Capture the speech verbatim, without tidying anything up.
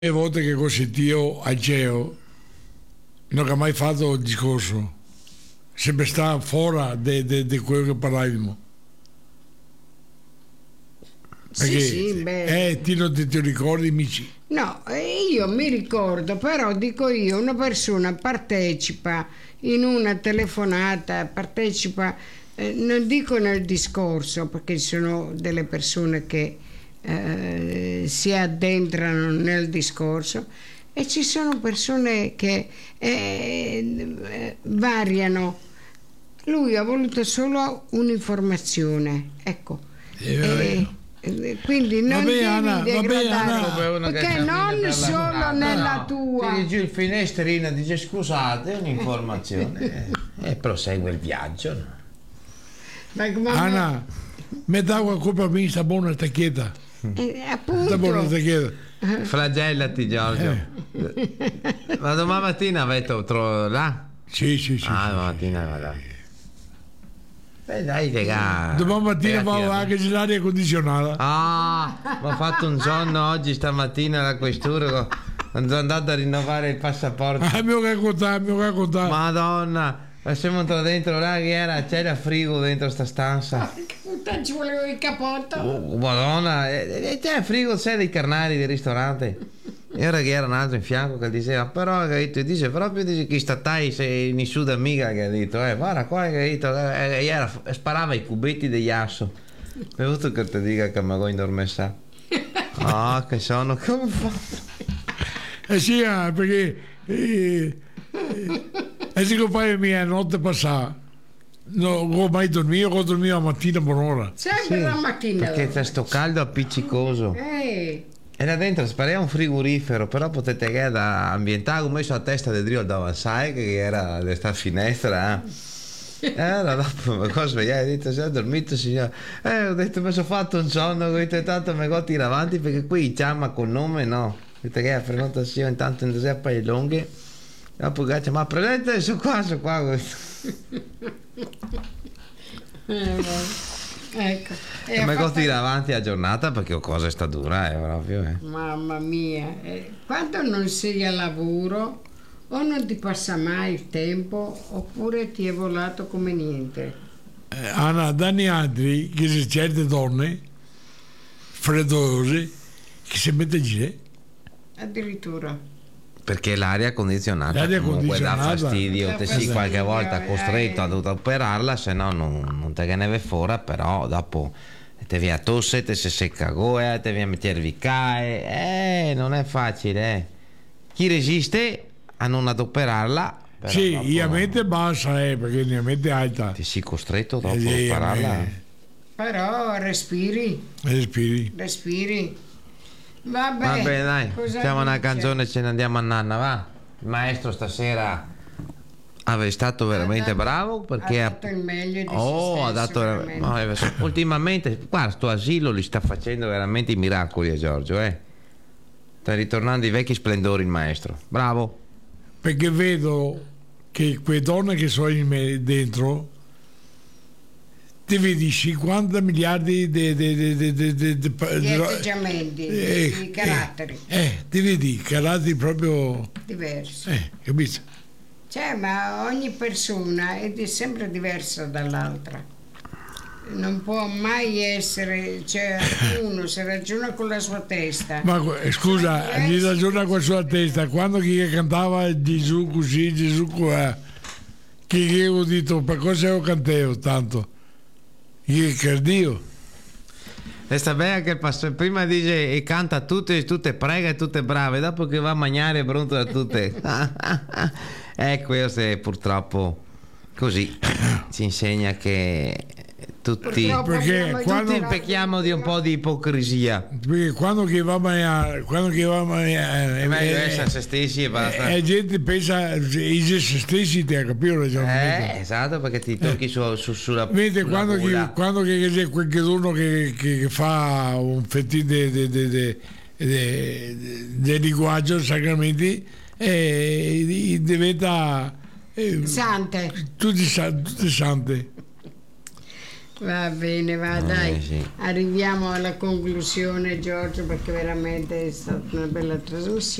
Le volte che ho sentito a Geo non ha mai fatto il discorso, sempre sta fuori di quello che parlavamo. Perché, sì, sì, beh. Eh, ti non ti, ti ricordi, amici? No, io mi ricordo, però dico io, una persona partecipa in una telefonata, partecipa, eh, non dico nel discorso, perché ci sono delle persone che eh, si addentrano nel discorso e ci sono persone che eh, variano. Lui ha voluto solo un'informazione, ecco. Eh, E, quindi non vabbè, devi Anna, degradare, vabbè, perché non solo nella tua. Tiri giù il finestrino e dice scusate, è un'informazione e, e prosegue il viaggio. No? Ma come Anna, mi dà una colpa mia, sta buona tacchetta. eh, Sta appunto buona tacchetta. Flagellati Giorgio. Ma domani mattina avete tro- là? Sì, sì, sì. Ah, sì. domani mattina vado. Beh dai raga. Domani mattina Ragazzi, vado anche in aria condizionata. Ah, mi ho fatto un sonno oggi stamattina alla questura. Sono andato a rinnovare il passaporto. Ah, mi ho raccontato, mi ho raccontato. Madonna, siamo entrati dentro là che era, c'era frigo dentro sta stanza. che puttana ci volevo il capotto. Oh, Madonna, e c'è il frigo, sai, dei carnari del ristorante. E ora che era un altro in fianco che diceva, però che dice proprio dice, che statai sei nessuno amica che ha detto, eh, guarda qua che ha detto, eh, e era, sparava i cubetti degli asso. È avuto che ti dica che mi ho indormessato. Ah, che sono, come fatto? Eh sì, ah, perché eh, eh, eh, sì, compagno mia notte passata non ho mai dormito, ho dormito la mattina per un'ora. Sempre Sì, la mattina. perché c'è sto caldo appiccicoso. Eh, E là dentro spariva un frigorifero, però potete che da ambientare, ho messo la testa del drio davanti, che era questa finestra. Eh, eh allora dopo mi ho svegliato e ho detto, se ho dormito signore. Eh, ho detto, mi sono fatto un sonno, ho detto, tanto mi go tira avanti, perché qui chiama col nome, no. Ho detto che la prenotazione intanto in due paio lunghe. Dopo che ma prendete su qua, su qua. eh, ecco. E E ha mi go fatto- tira avanti la giornata perché ho cosa sta dura, eh, proprio, eh. Mamma mia, eh, quando non sei al lavoro o non ti passa mai il tempo oppure ti è volato come niente. Eh, Anna, danni altri che c'è certe donne freddose che si mette a girare. Addirittura. Perché l'aria condizionata L'aria comunque dà condizionata. fastidio, Dà te sì fastidio, qualche volta eh. costretto a dover operarla, se no non, non te ne vai fuori, però dopo te via tosse, te si secca goia, te via mettervi cae, eh, non è facile, eh. Chi resiste a non adoperarla, però Sì, dopo la mente bassa, eh, perché la mente alta. ti sei costretto dopo Eh, a sì, operarla. eh, Però respiri, respiri. respiri. Vabbè, Va bene dai, cosa facciamo una dice? canzone e ce ne andiamo a nanna, va. Il maestro stasera è stato veramente Ha dato- bravo perché ha dato il meglio di se oh, stesso, ha dato veramente. no, eh, ultimamente guarda sto asilo li sta facendo veramente i miracoli a Giorgio, eh. Sta ritornando i vecchi splendori il maestro, bravo. Perché vedo che quelle donne che sono in me dentro ti vedi cinquanta miliardi di di- di- di- di- di- di- Di atteggiamenti, eh, di caratteri eh, eh, ti vedi caratteri proprio diversi. eh, capito? Cioè, ma ogni persona è di- sempre diversa dall'altra. Non può mai essere, cioè uno si ragiona con la sua testa. Ma eh, scusa, gli ragiona con la sua testa quando chi cantava Gesù così, Gesù qua, che che ho detto per cosa ho cantato tanto? Io che Dio. E sta bene che il pastore prima dice e canta tutte, tutte prega e tutte brave, dopo che va a mangiare brontola tutte. Ecco, questo è purtroppo così ci insegna che tutti, Purtroppo Perché abbiamo quando- tutti- pecchiamo di un po' di ipocrisia. Perché quando che va a mangiare, quando che va a mangiare, È meglio eh, essere se stessi e basta. eh, la gente pensa i se stessi ti ha capito Eh, ragionamento. esatto, perché ti tocchi su, su- sulla, Vedi sulla quando, che, gola. quando che c'è qualcuno che, che, che fa un fettino di linguaggio sacramenti e diventa eh, Sante. tutti, sa- tutti santi. Va bene, va, Eh, dai. sì. Arriviamo alla conclusione, Giorgio, perché veramente è stata una bella trasmissione.